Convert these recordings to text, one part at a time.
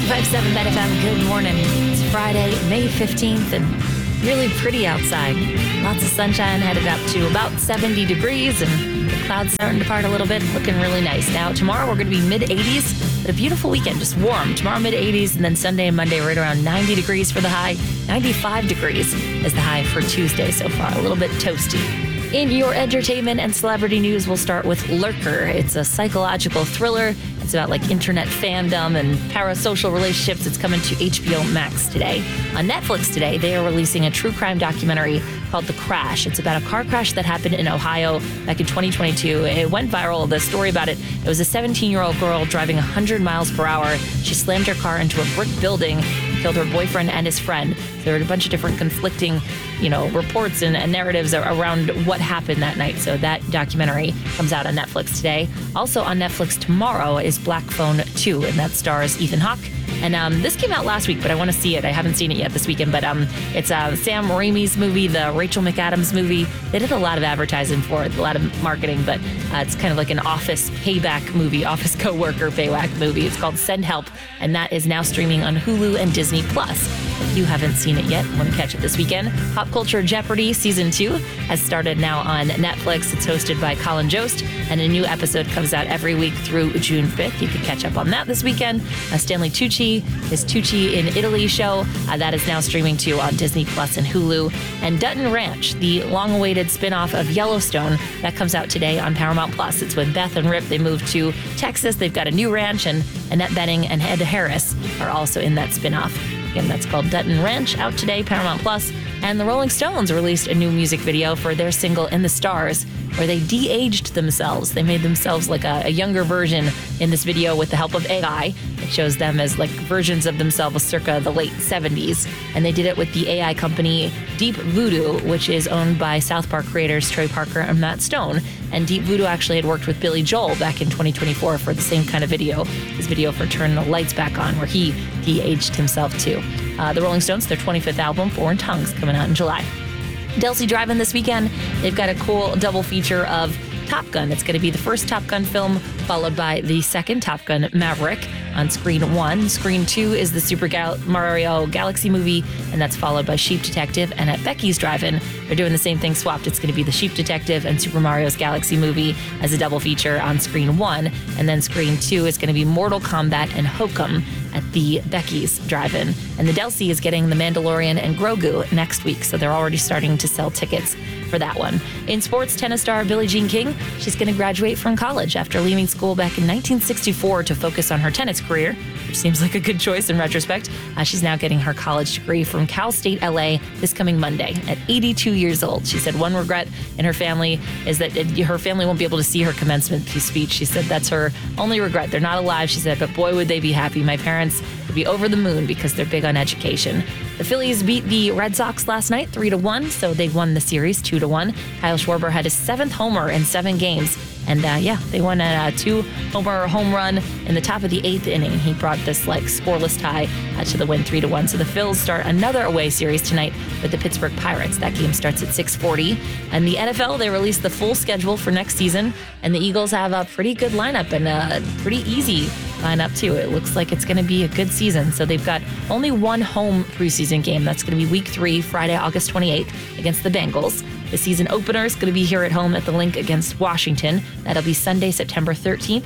95.7 Bet FM, good morning. It's Friday, May 15th, and really pretty outside. Lots of sunshine, headed up to about 70 degrees, and the clouds starting to part a little bit, looking really nice. Now, tomorrow we're going to be mid-80s, but a beautiful weekend, just warm. Tomorrow mid-80s, and then Sunday and Monday right around 90 degrees for the high. 95 degrees is the high for Tuesday so far, a little bit toasty. In your entertainment and celebrity news, we'll start with Lurker. It's a psychological thriller. It's about internet fandom and parasocial relationships. It's coming to HBO Max today. On Netflix today, they are releasing a true crime documentary called The Crash. It's about a car crash that happened in Ohio back in 2022. It went viral. The story about it was a 17-year-old girl driving 100 miles per hour. She slammed her car into a brick building, killed her boyfriend and his friend. There were a bunch of different conflicting, reports and narratives around what happened that night. So that documentary comes out on Netflix today. Also on Netflix tomorrow is Black Phone 2, and that stars Ethan Hawke. And this came out last week, but I want to see it. I haven't seen it yet this weekend, but it's Sam Raimi's movie, the Rachel McAdams movie. They did a lot of advertising for it, a lot of marketing, but it's kind of like an office payback movie, office coworker payback movie. It's called Send Help, and that is now streaming on Hulu and Disney+. If you haven't seen it yet, want to catch it this weekend. Pop Culture Jeopardy Season 2 has started now on Netflix. It's hosted by Colin Jost, and a new episode comes out every week through June 5th. You can catch up on that this weekend. Stanley Tucci, his Tucci in Italy show, that is now streaming too on Disney Plus and Hulu. And Dutton Ranch, the long-awaited spin-off of Yellowstone, that comes out today on Paramount Plus. It's with Beth and Rip. They moved to Texas. They've got a new ranch, and Annette Bening and Ed Harris are also in that spin-off. Again, that's called Dutton Ranch, out today, Paramount Plus. And the Rolling Stones released a new music video for their single In the Stars, where they de-aged themselves. They made themselves like a younger version in this video with the help of AI. It shows them as versions of themselves circa the late 70s. And they did it with the AI company Deep Voodoo, which is owned by South Park creators Trey Parker and Matt Stone. And Deep Voodoo actually had worked with Billy Joel back in 2024 for the same kind of video, his video for Turn the Lights Back On, where he de-aged himself too. The Rolling Stones, their 25th album, Foreign Tongues, coming out in July. Delsey Drive-In this weekend, they've got a cool double feature of Top Gun. It's going to be the first Top Gun film, followed by the second Top Gun Maverick on Screen 1. Screen 2 is the Super Mario Galaxy movie, and that's followed by Sheep Detective. And at Becky's Drive-In, they're doing the same thing swapped. It's going to be the Sheep Detective and Super Mario's Galaxy movie as a double feature on Screen 1. And then Screen 2 is going to be Mortal Kombat and Hokum at the Becky's Drive-In. And the Delsey is getting The Mandalorian and Grogu next week, so they're already starting to sell tickets for that one. In sports, tennis star Billie Jean King, she's going to graduate from college after leaving school back in 1964 to focus on her tennis career, which seems like a good choice in retrospect. She's now getting her college degree from Cal State LA this coming Monday at 82 years old. She said one regret in her family is that her family won't be able to see her commencement speech. She said that's her only regret. They're not alive, she said, but boy, would they be happy. My parents would be over the moon because they're big on education. The Phillies beat the Red Sox last night 3-1, so they won the series 2-1. Kyle Schwarber had his 7th homer in 7 games. And they won a 2-homer home run in the top of the 8th inning. He brought this scoreless tie to the win 3-1. So the Phils start another away series tonight with the Pittsburgh Pirates. That game starts at 6:40. And the NFL, they released the full schedule for next season. And the Eagles have a pretty good lineup and a pretty easy lineup too. It looks like it's going to be a good season. So they've got only one home preseason game. That's going to be Week 3, Friday, August 28th against the Bengals. The season opener is going to be here at home at the Link against Washington. That'll be Sunday, September 13th,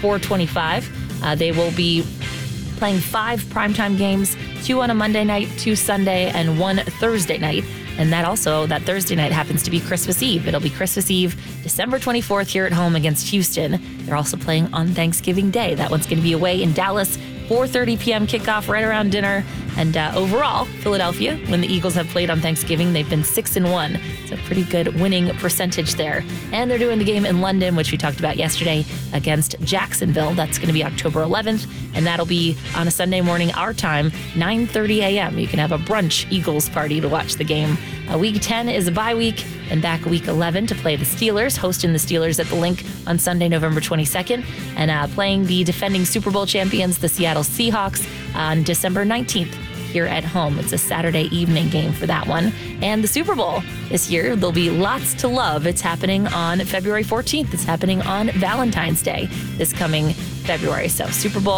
4:25. They will be playing 5 primetime games, 2 on a Monday night, 2 Sunday, and 1 Thursday night. And that Thursday night happens to be Christmas Eve. It'll be Christmas Eve, December 24th here at home against Houston. They're also playing on Thanksgiving Day. That one's going to be away in Dallas, 4:30 p.m. kickoff right around dinner. And overall, Philadelphia, when the Eagles have played on Thanksgiving, they've been 6-1. It's a pretty good winning percentage there. And they're doing the game in London, which we talked about yesterday, against Jacksonville. That's going to be October 11th, and that'll be on a Sunday morning, our time, 9:30 a.m. You can have a brunch Eagles party to watch the game. Week 10 is a bye week, and back Week 11 to play the Steelers, hosting the Steelers at the Link on Sunday, November 22nd, and playing the defending Super Bowl champions, the Seattle Seahawks, on December 19th. Here at home. It's a Saturday evening game for that one. And the Super Bowl this year, there'll be lots to love. It's happening on February 14th. It's happening on Valentine's Day this coming February. So Super Bowl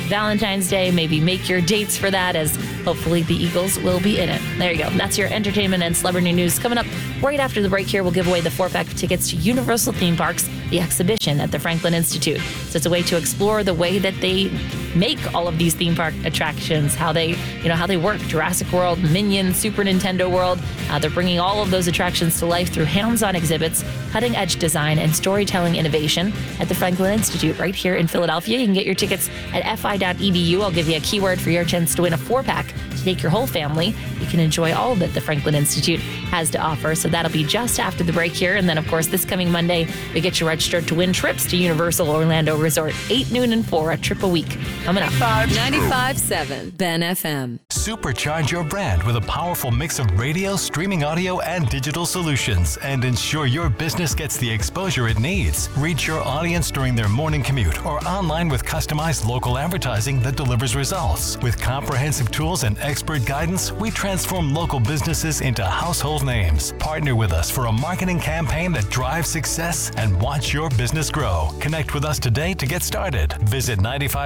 Valentine's Day. Maybe make your dates for that, as hopefully the Eagles will be in it. There you go. That's your entertainment and celebrity news. Coming up right after the break here, we'll give away the 4-pack of tickets to Universal Theme Parks, the exhibition at the Franklin Institute. So it's a way to explore the way that they make all of these theme park attractions, how they work. Jurassic World, Minions, Super Nintendo World. They're bringing all of those attractions to life through hands-on exhibits, cutting-edge design, and storytelling innovation at the Franklin Institute right here in Philadelphia. You can get your tickets at fi.edu. I'll give you a keyword for your chance to win a 4-pack to take your whole family. You can enjoy all that the Franklin Institute has to offer. So that'll be just after the break here. And then, of course, this coming Monday, we get you registered to win trips to Universal Orlando Resort, 8, noon, and 4, a trip a week. Coming up. 95.7 Ben FM. Supercharge your brand with a powerful mix of radio, streaming audio, and digital solutions, and ensure your business gets the exposure it needs. Reach your audience during their morning commute or online with customized local advertising that delivers results. With comprehensive tools and expert guidance, we transform local businesses into household names. Partner with us for a marketing campaign that drives success and watch your business grow. Connect with us today to get started. Visit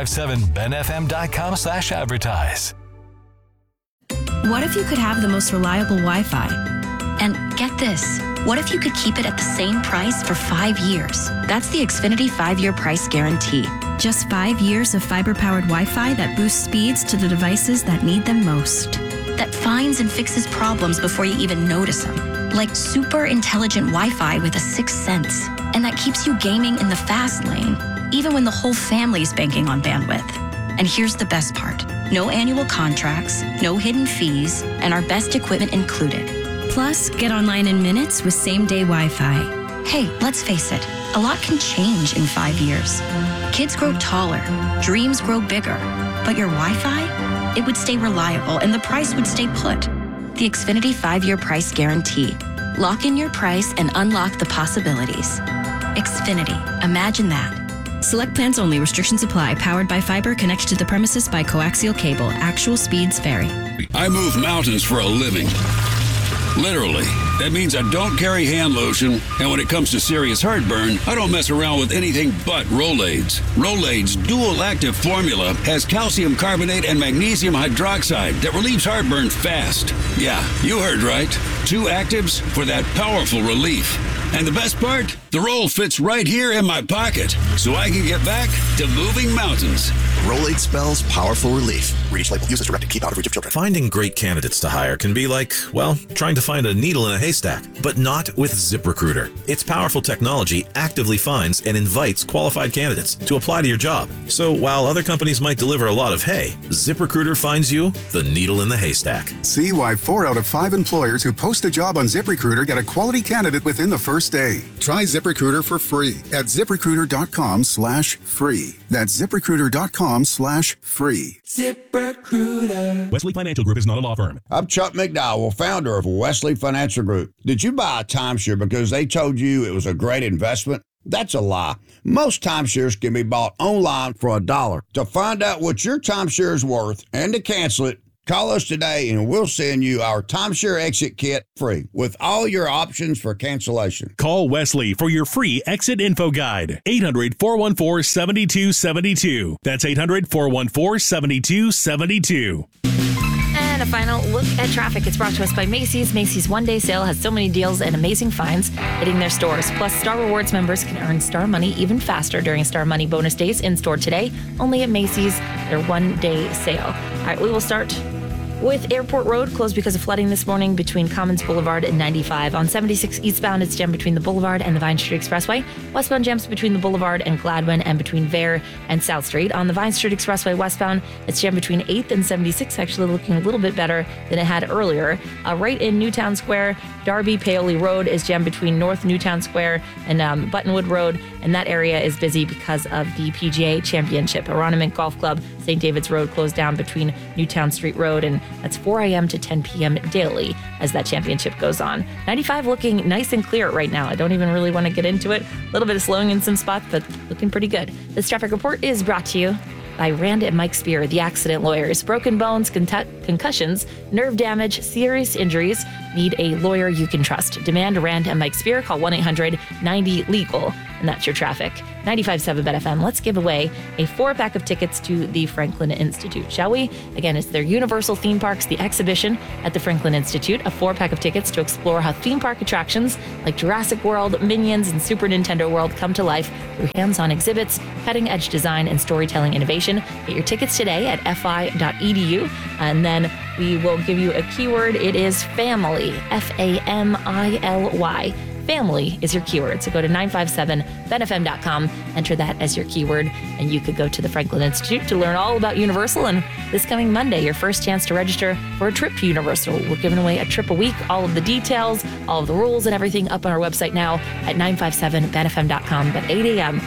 957benfm.com/advertise. What if you could have the most reliable Wi-Fi? And get this, what if you could keep it at the same price for 5 years? That's the Xfinity 5-year price guarantee. Just 5 years of fiber-powered Wi-Fi that boosts speeds to the devices that need them most. That finds and fixes problems before you even notice them. Like super intelligent Wi-Fi with a 6th sense. And that keeps you gaming in the fast lane, even when the whole family's banking on bandwidth. And here's the best part. No annual contracts, no hidden fees, and our best equipment included. Plus, get online in minutes with same-day Wi-Fi. Hey, let's face it, a lot can change in 5 years. Kids grow taller, dreams grow bigger, but your Wi-Fi? It would stay reliable and the price would stay put. The Xfinity 5-year price guarantee. Lock in your price and unlock the possibilities. Xfinity, imagine that. Select plans only. Restrictions apply. Powered by fiber. Connected to the premises by coaxial cable. Actual speeds vary. I move mountains for a living. Literally. That means I don't carry hand lotion, and when it comes to serious heartburn, I don't mess around with anything but Rolaids. Rolaids' dual-active formula has calcium carbonate and magnesium hydroxide that relieves heartburn fast. Yeah, you heard right. 2 actives for that powerful relief. And the best part? The roll fits right here in my pocket, so I can get back to moving mountains. Rolade spells powerful relief. Read each label. Use as directed. Keep out of reach of children. Finding great candidates to hire can be like, well, trying to find a needle in a haystack, but not with ZipRecruiter. Its powerful technology actively finds and invites qualified candidates to apply to your job. So while other companies might deliver a lot of hay, ZipRecruiter finds you the needle in the haystack. See why 4 out of 5 employers who post a job on ZipRecruiter get a quality candidate within the first day. Try ZipRecruiter for free at ZipRecruiter.com/free. That's ZipRecruiter.com/free. ZipRecruiter. Wesley Financial Group is not a law firm. I'm Chuck McDowell, founder of Wesley Financial Group. Did you buy a timeshare because they told you it was a great investment? That's a lie. Most timeshares can be bought online for $1. To find out what your timeshare is worth and to cancel it, call us today and we'll send you our timeshare exit kit free with all your options for cancellation. Call Wesley for your free exit info guide. 800-414-7272. That's 800-414-7272. And a final look at traffic. It's brought to us by Macy's. Macy's one-day sale has so many deals and amazing finds hitting their stores. Plus, Star Rewards members can earn Star Money even faster during Star Money bonus days in store today, only at Macy's, their one-day sale. All right, we will start with Airport Road closed because of flooding this morning between Commons Boulevard and 95. On 76 eastbound, it's jammed between the Boulevard and the Vine Street Expressway. Westbound jams between the Boulevard and Gladwin and between Vare and South Street. On the Vine Street Expressway westbound, it's jammed between 8th and 76, actually looking a little bit better than it had earlier. Right in Newtown Square, Darby Paoli Road is jammed between North Newtown Square and Buttonwood Road, and that area is busy because of the PGA Championship. Aronimink Golf Club, St. David's Road closed down between Newtown Street Road, and that's 4 a.m. to 10 p.m. daily as that championship goes on. 95 looking nice and clear right now. I don't even really want to get into it. A little bit of slowing in some spots, but looking pretty good. This traffic report is brought to you by Rand and Mike Spear, the accident lawyers. Broken bones, concussions, nerve damage, serious injuries. Need a lawyer you can trust. Demand Rand and Mike Spear. Call 1-800-90-LEGAL. and that's your traffic. 95.7 BetFM. Let's give away a 4-pack of tickets to the Franklin Institute, shall we? Again, it's their Universal Theme Parks, the exhibition at the Franklin Institute. A 4-pack of tickets to explore how theme park attractions like Jurassic World, Minions, and Super Nintendo World come to life through hands-on exhibits, cutting-edge design, and storytelling innovation. Get your tickets today at fi.edu, and then we will give you a keyword. It is family, Family. Family is your keyword. So go to 957benfm.com, enter that as your keyword, and you could go to the Franklin Institute to learn all about Universal. And this coming Monday, your first chance to register for a trip to Universal. We're giving away a trip a week. All of the details, all of the rules and everything up on our website now at 957benfm.com. But 8 a.m.,